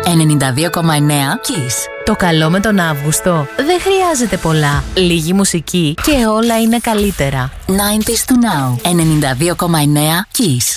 Kiss. Το καλό με τον Αύγουστο δεν χρειάζεται πολλά. Λίγη μουσική και όλα είναι καλύτερα. 90s to now. 92,9 Kiss.